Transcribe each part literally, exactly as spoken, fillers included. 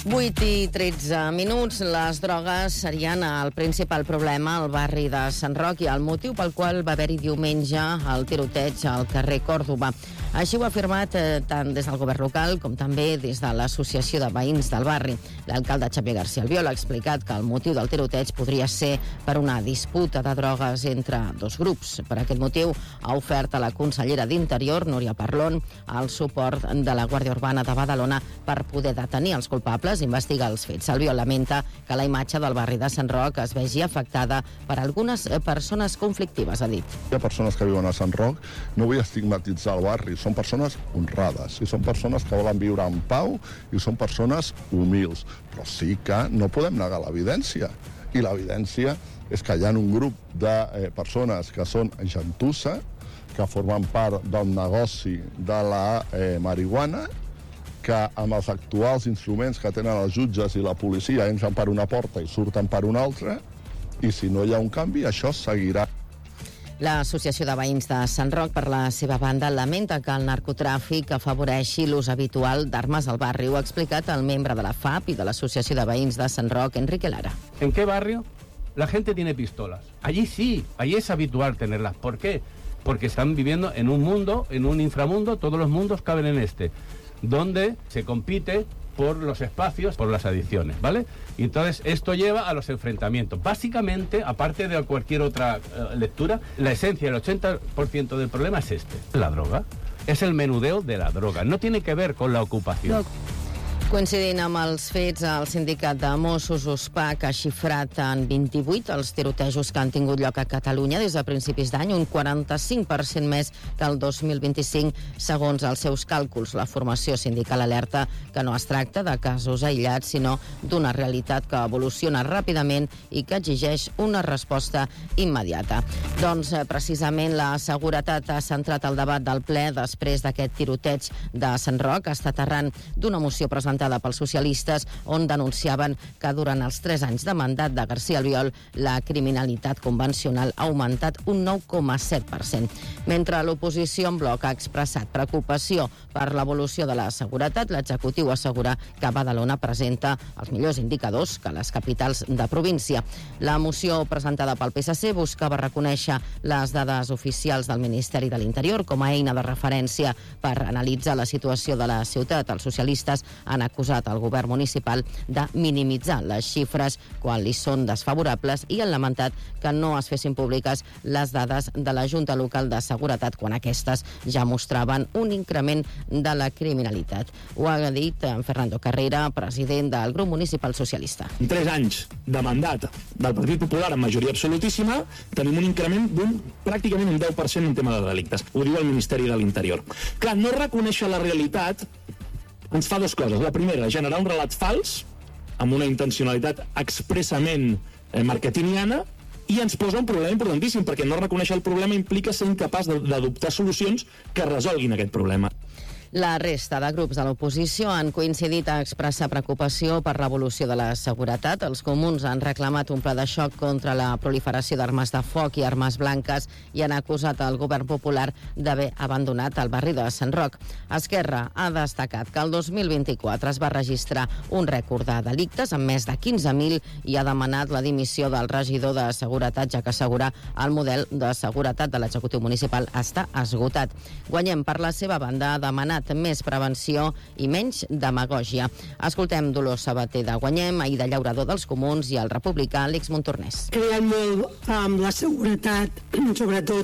vuit i tretze minuts. Les drogues serien el principal problema al barri de Sant Roc i el motiu pel qual va haver-hi diumenge el tiroteig al carrer Còrdova. Així ho ha afirmat eh, tant des del govern local com també des de l'Associació de Veïns del barri. L'alcalde Xavier García Albiol ha explicat que el motiu del tiroteig podria ser per una disputa de drogues entre dos grups. Per aquest motiu ha ofert a la consellera d'Interior, Núria Parlon, el suport de la Guàrdia Urbana de Badalona per poder detenir els culpables i investigar els fets. Albiol lamenta que la imatge del barri de Sant Roc es vegi afectada per algunes persones conflictives, ha dit. Hi ha persones que viuen a Sant Roc, no vull estigmatitzar el barri, són persones honrades i són persones que volen viure en pau i són persones humils, però sí que no podem negar l'evidència, i l'evidència és que hi ha un grup de eh, persones que són gentussa, que formen part del negoci de la eh, marihuana, que amb els actuals instruments que tenen els jutges i la policia entren per una porta i surten per una altra, i si no hi ha un canvi, això seguirà. L'Associació de Veïns de Sant Roc, per la seva banda, lamenta que el narcotràfic afavoreixi l'ús habitual d'armes al barri. Ho ha explicat el membre de la F A P i de l'Associació de Veïns de Sant Roc, Enrique Lara. ¿En qué barrio la gente tiene pistolas? Allí sí, allí es habitual tenerlas. ¿Por qué? Porque están viviendo en un mundo, en un inframundo, todos los mundos caben en este, donde se compite por los espacios, por las adicciones, ¿vale? Y entonces esto lleva a los enfrentamientos. Básicamente, aparte de cualquier otra uh, lectura, la esencia, el ochenta por ciento del problema es este, la droga. Es el menudeo de la droga, no tiene que ver con la ocupación. No. Coincidint amb els fets, el sindicat de Mossos USPAC ha xifrat en vint-i-vuit els tirotejos que han tingut lloc a Catalunya des de principis d'any, un quaranta-cinc per cent més que el dos mil vint-i-cinc, segons els seus càlculs. La formació sindical alerta que no es tracta de casos aïllats, sinó d'una realitat que evoluciona ràpidament i que exigeix una resposta immediata. Doncs, precisament, la seguretat ha centrat el debat del ple després d'aquest tiroteig de Sant Roc. Ha estat arran d'una moció presentada pels socialistes, on denunciaven que durant els tres anys de mandat de García Albiol la criminalitat convencional ha augmentat un nou coma set per cent. Mentre l'oposició en bloc ha expressat preocupació per l'evolució de la seguretat, l'executiu assegura que Badalona presenta els millors indicadors que les capitals de província. La moció presentada pel P S C buscava reconèixer les dades oficials del Ministeri de l'Interior com a eina de referència per analitzar la situació de la ciutat. Els socialistes han acusat el govern municipal de minimitzar les xifres quan li són desfavorables i han lamentat que no es fessin públiques les dades de la Junta Local de Seguretat quan aquestes ja mostraven un increment de la criminalitat. Ho ha dit en Fernando Carrera, president del grup municipal socialista. En tres anys de mandat del Partit Popular amb majoria absolutíssima tenim un increment d'un pràcticament un deu per cent en tema de delictes. Ho diu el Ministeri de l'Interior. Clar, no reconèixer la realitat ens fa dues coses. La primera, generar un relat fals, amb una intencionalitat expressament eh, marketingiana, i ens posa un problema importantíssim, perquè no reconèixer el problema implica ser incapaç d'adoptar solucions que resolguin aquest problema. La resta de grups de l'oposició han coincidit a expressar preocupació per l'evolució de la seguretat. Els comuns han reclamat un pla de xoc contra la proliferació d'armes de foc i armes blanques i han acusat el govern popular d'haver abandonat el barri de Sant Roc. Esquerra ha destacat que el dos mil vint-i-quatre es va registrar un rècord de delictes amb més de quinze mil i ha demanat la dimissió del regidor de Seguretat, ja que assegura el model de seguretat de l'executiu municipal està esgotat. Guanyem, per la seva banda, ha demanat més prevenció i menys demagògia. Escoltem Dolors Sabater de Guanyem, Aïda Llaurador dels Comuns i el republicà Àlex Montornès. Creiem molt amb la seguretat, sobretot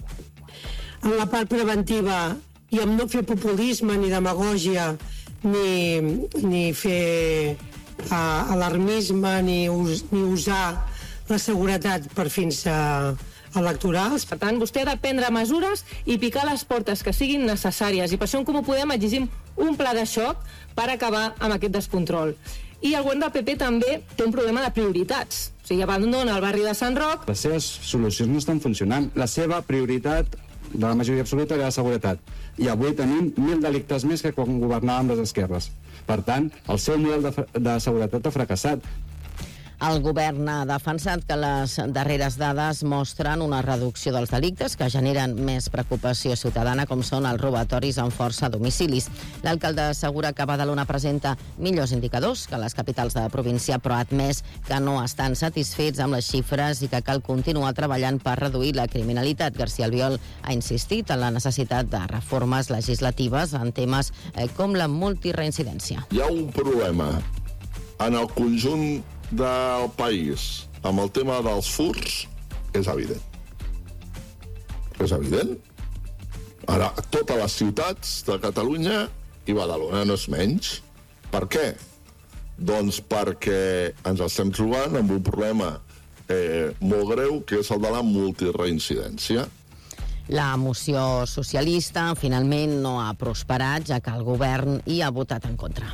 en la part preventiva i amb no fer populisme ni demagògia ni, ni fer uh, alarmisme ni, us, ni usar la seguretat per fins a electorals. Per tant, vostè ha de prendre mesures i picar les portes que siguin necessàries, i per això en Comú Podem exigim un pla de xoc per acabar amb aquest descontrol. I el govern del P P també té un problema de prioritats. O sigui, abandona el barri de Sant Roc. Les seves solucions no estan funcionant. La seva prioritat de la majoria absoluta era la seguretat. I avui tenim mil delictes més que quan governàvem les esquerres. Per tant, el seu model de, de seguretat ha fracassat. El govern ha defensat que les darreres dades mostren una reducció dels delictes que generen més preocupació ciutadana, com són els robatoris amb força a domicilis. L'alcalde assegura que Badalona presenta millors indicadors que les capitals de província, però ha admès que no estan satisfets amb les xifres i que cal continuar treballant per reduir la criminalitat. García Albiol ha insistit en la necessitat de reformes legislatives en temes com la multireincidència. Hi ha un problema en el conjunt del país amb el tema dels furts, és evident. És evident. Ara, totes les ciutats de Catalunya i Badalona no és menys. Per què? Doncs perquè ens estem trobant amb un problema eh, molt greu, que és el de la multireincidència. La moció socialista finalment no ha prosperat, ja que el govern hi ha votat en contra.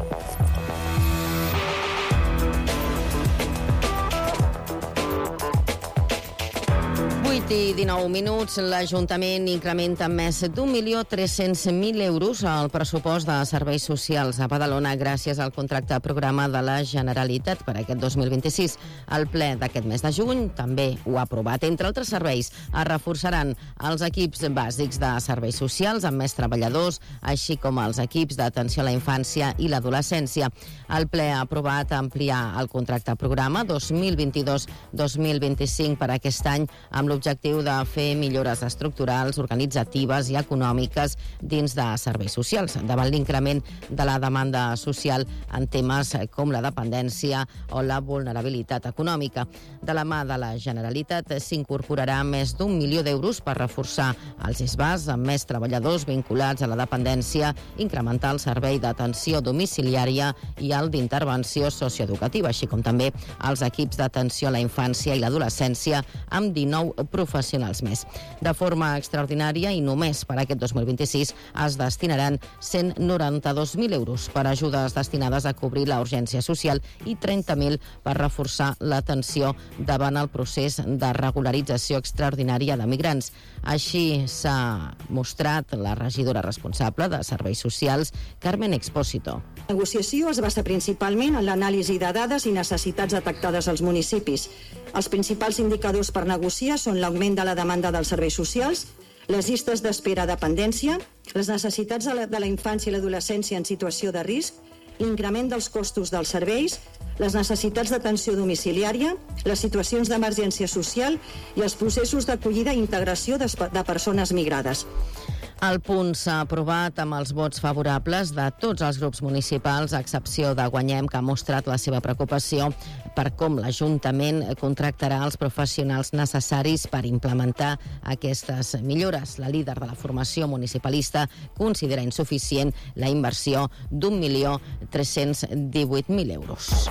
vuit i dinou minuts, l'Ajuntament incrementa més d'un milió tres-cents mil euros al pressupost de serveis socials a Badalona gràcies al contracte programa de la Generalitat per aquest dos mil vint-i-sis. El ple d'aquest mes de juny també ho ha aprovat. Entre altres serveis, es reforçaran els equips bàsics de serveis socials amb més treballadors, així com els equips d'atenció a la infància i l'adolescència. El ple ha aprovat ampliar el contracte programa dos mil vint-i-dos dos mil vint-i-cinc per aquest any amb l'objectiu de fer millores estructurals, organitzatives i econòmiques dins de serveis socials, davant l'increment de la demanda social en temes com la dependència o la vulnerabilitat econòmica. De la mà de la Generalitat s'incorporarà més d'un milió d'euros per reforçar els I S B A S amb més treballadors vinculats a la dependència, incrementar el servei d'atenció domiciliària i el d'intervenció socioeducativa, així com també els equips d'atenció a la infància i l'adolescència amb dinou professionals més. De forma extraordinària i només per aquest dos mil vint-i-sis es destinaran cent noranta-dos mil euros per ajudes destinades a cobrir la urgència social i trenta mil per reforçar l'atenció davant el procés de regularització extraordinària de migrants. Així s'ha mostrat la regidora responsable de Serveis Socials, Carmen Expósito. La negociació es basa principalment en l'anàlisi de dades i necessitats detectades als municipis. Els principals indicadors per negociar són l'augment de la demanda dels serveis socials, les llistes d'espera de dependència, les necessitats de la, de la infància i l'adolescència en situació de risc, l'increment dels costos dels serveis, les necessitats d'atenció domiciliària, les situacions d'emergència social i els processos d'acollida i integració de, de persones migrades. El punt s'ha aprovat amb els vots favorables de tots els grups municipals, a excepció de Guanyem, que ha mostrat la seva preocupació per com l'Ajuntament contractarà els professionals necessaris per implementar aquestes millores. La líder de la formació municipalista considera insuficient la inversió d'un milió tres-cents divuit mil euros.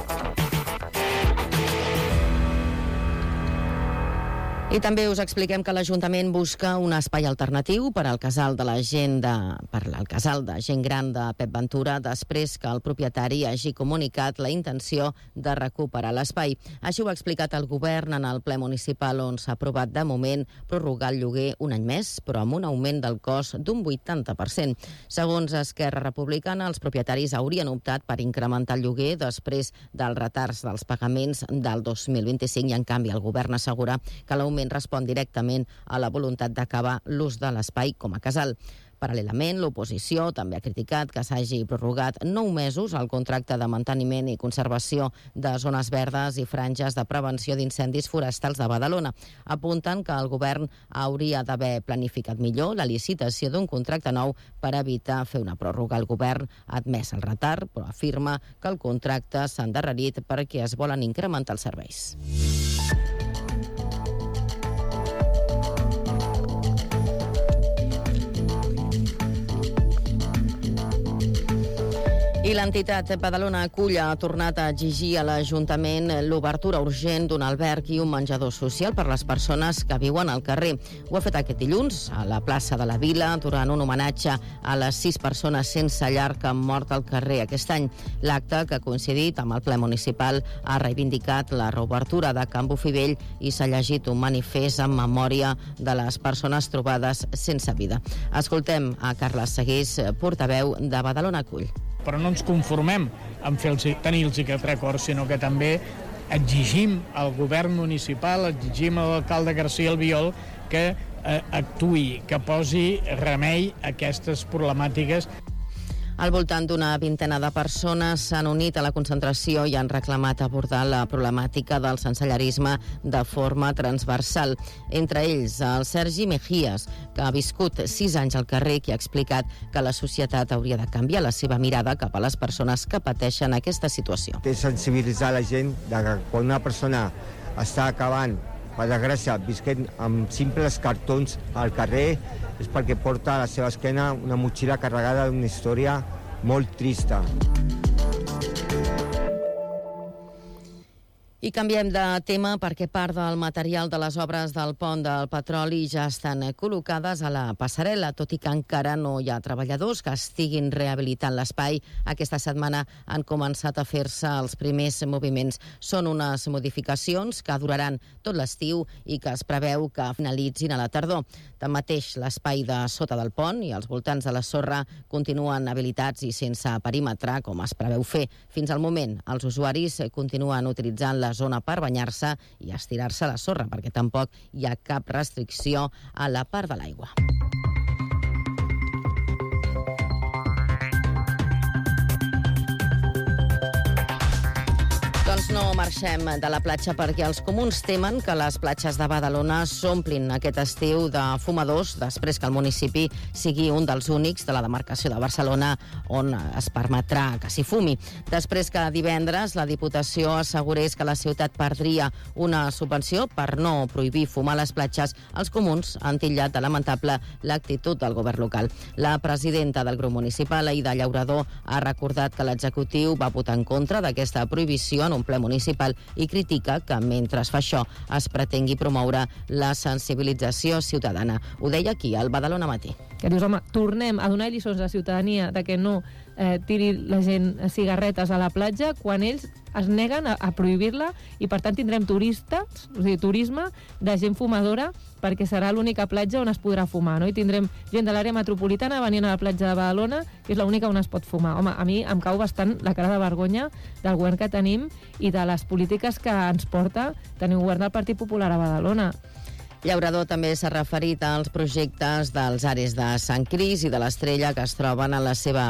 I també us expliquem que l'Ajuntament busca un espai alternatiu per al casal de la gent de, per al casal de gent gran de Pep Ventura després que el propietari hagi comunicat la intenció de recuperar l'espai. Així ho ha explicat el govern en el ple municipal on s'ha aprovat de moment prorrogar el lloguer un any més, però amb un augment del cost d'un vuitanta per cent. Segons Esquerra Republicana, els propietaris haurien optat per incrementar el lloguer després dels retards dels pagaments del dos mil vint-i-cinc i, en canvi, el govern assegura que l'augment respon directament a la voluntat d'acabar l'ús de l'espai com a casal. Paral·lelament, l'oposició també ha criticat que s'hagi prorrogat nou mesos el contracte de manteniment i conservació de zones verdes i franges de prevenció d'incendis forestals de Badalona. Apunten que el govern hauria d'haver planificat millor la licitació d'un contracte nou per evitar fer una pròrroga. El govern ha admès el retard, però afirma que el contracte s'ha endarrerit perquè es volen incrementar els serveis. I l'entitat Badalona Acull ha tornat a exigir a l'Ajuntament l'obertura urgent d'un alberg i un menjador social per les persones que viuen al carrer. Ho ha fet aquest dilluns a la plaça de la Vila durant un homenatge a les sis persones sense llar que han mort al carrer aquest any. L'acte, que ha coincidit amb el ple municipal, ha reivindicat la reobertura de Can Bofivell i s'ha llegit un manifest en memòria de les persones trobades sense vida. Escoltem a Carles Segués, portaveu de Badalona Acull. Però no ens conformem en fer-los, tenir-los aquest record, sinó que també exigim al govern municipal, exigim a l'alcalde García Albiol que eh, actuï, que posi remei a aquestes problemàtiques. Al voltant d'una vintena de persones s'han unit a la concentració i han reclamat abordar la problemàtica del sensellarisme de forma transversal. Entre ells, el Sergi Mejías, que ha viscut sis anys al carrer i que ha explicat que la societat hauria de canviar la seva mirada cap a les persones que pateixen aquesta situació. De sensibilitzar la gent de que quan una persona està acabant, per desgràcia, visquent amb simples cartons al carrer, és perquè porta a la seva esquena una motxilla carregada d'una història molt trista. I canviem de tema perquè part del material de les obres del pont del petroli ja estan col·locades a la passarel·la, tot i que encara no hi ha treballadors que estiguin rehabilitant l'espai. Aquesta setmana han començat a fer-se els primers moviments. Són unes modificacions que duraran tot l'estiu i que es preveu que finalitzin a la tardor. Tanmateix, l'espai de sota del pont i els voltants de la sorra continuen habilitats i sense perímetre, com es preveu fer. Fins al moment, els usuaris continuen utilitzant la zona per banyar-se i estirar-se a la sorra, perquè tampoc hi ha cap restricció a la part de l'aigua. Doncs no marxem de la platja perquè els comuns temen que les platges de Badalona s'omplin aquest estiu de fumadors després que el municipi sigui un dels únics de la demarcació de Barcelona on es permetrà que s'hi fumi. Després que divendres la Diputació assegurés que la ciutat perdria una subvenció per no prohibir fumar a les platges, els comuns han titllat de lamentable l'actitud del govern local. La presidenta del grup municipal, Aïda Llaurador, ha recordat que l'executiu va votar en contra d'aquesta prohibició en un ple municipal i critica que mentre es fa això es pretengui promoure la sensibilització ciutadana. Ho deia aquí, al Badalona Matí. Que dius, home, tornem a donar lliçons a la ciutadania de que no eh, tiri la gent cigarretes a la platja quan ells es neguen a, a prohibir-la i per tant tindrem turistes, o sigui, turisme de gent fumadora perquè serà l'única platja on es podrà fumar, no? I tindrem gent de l'àrea metropolitana venint a la platja de Badalona, que és l'única on es pot fumar. Home, a mi em cau bastant la cara de vergonya del govern que tenim i de les polítiques que ens porta tenir un govern del Partit Popular a Badalona. Llaurador també s'ha referit als projectes dels Ares de Sant Cris i de l'Estrella que es troben en la seva